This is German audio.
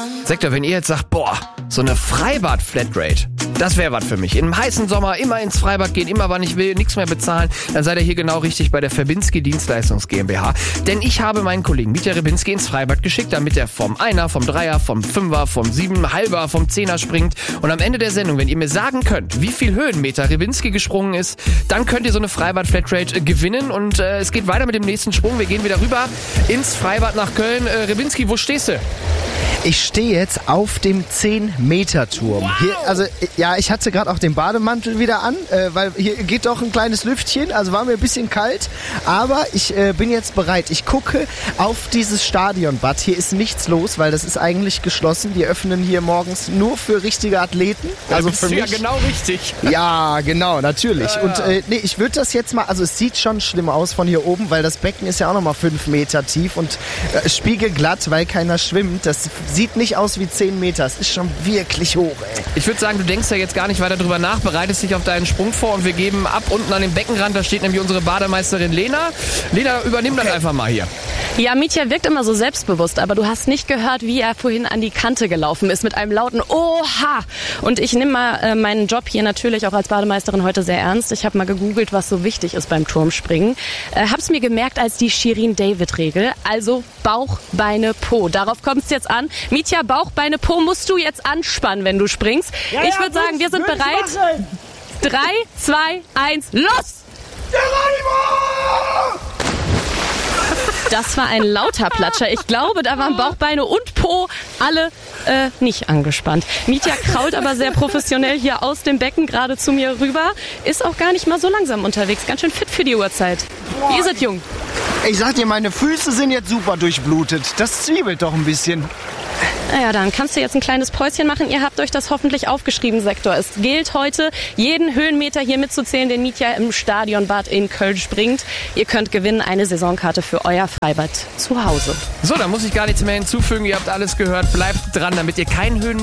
Sektor, wenn ihr jetzt sagt, boah, so eine Freibad-Flatrate, das wäre was für mich. Im heißen Sommer immer ins Freibad gehen, immer wann ich will, nichts mehr bezahlen, dann seid ihr hier genau richtig bei der Verbinski Dienstleistungs GmbH. Denn ich habe meinen Kollegen Mitja Rebinski ins Freibad geschickt, damit er vom Einer, vom Dreier, vom Fünfer, vom Sieben, Halber, vom Zehner springt. Und am Ende der Sendung, wenn ihr mir sagen könnt, wie viel Höhenmeter Rebinski gesprungen ist, dann könnt ihr so eine Freibad-Flatrate gewinnen. Und es geht weiter mit dem nächsten Sprung. Wir gehen wieder rüber ins Freibad nach Köln. Rebinski, wo stehst du? Ich stehe jetzt auf dem 10-Meter-Turm. Wow. Hier, also ja, ich hatte gerade auch den Bademantel wieder an, weil hier geht doch ein kleines Lüftchen, also war mir ein bisschen kalt. Aber ich bin jetzt bereit. Ich gucke auf dieses Stadionbad. Hier ist nichts los, weil das ist eigentlich geschlossen. Die öffnen hier morgens nur für richtige Athleten. Also für mich. Ja, genau richtig. Ja, genau, natürlich. Und nee, ich würde das jetzt mal, also es sieht schon schlimm aus von hier oben, weil das Becken ist ja auch nochmal 5 Meter tief und spiegelglatt, weil keiner schwimmt. Das sieht nicht aus wie 10 Meter. Es ist schon wirklich hoch, ey. Ich würde sagen, du denkst ja jetzt gar nicht weiter drüber nach, bereitest dich auf deinen Sprung vor und wir geben ab unten an den Beckenrand. Da steht nämlich unsere Bademeisterin Lena. Lena, übernimm das einfach mal hier. Ja, Mitja wirkt immer so selbstbewusst, aber du hast nicht gehört, wie er vorhin an die Kante gelaufen ist mit einem lauten Oha. Und ich nehme mal meinen Job hier natürlich auch als Bademeisterin heute sehr ernst. Ich habe mal gegoogelt, was so wichtig ist beim Turmspringen. Hab's mir gemerkt als die Shirin-David-Regel, also Bauch, Beine, Po. Darauf kommt's jetzt an. Mitja, Bauch, Beine, Po musst du jetzt anspannen, wenn du springst. Ja, ich würde sagen, wir sind bereit. 3, 2, 1, los! Das war ein lauter Platscher. Ich glaube, da waren Bauch, Beine und Po alle nicht angespannt. Mitja krault aber sehr professionell hier aus dem Becken gerade zu mir rüber. Ist auch gar nicht mal so langsam unterwegs. Ganz schön fit für die Uhrzeit. Wie ist es, Jung? Ich sag dir, meine Füße sind jetzt super durchblutet. Das zwiebelt doch ein bisschen. Naja, dann kannst du jetzt ein kleines Päuschen machen. Ihr habt euch das hoffentlich aufgeschrieben, Sektor. Es gilt heute, jeden Höhenmeter hier mitzuzählen, den Mitja im Stadionbad in Köln springt. Ihr könnt gewinnen eine Saisonkarte für euer Freibad zu Hause. So, da muss ich gar nichts mehr hinzufügen. Ihr habt alles gehört. Bleibt dran, damit ihr keinen Höhenmeter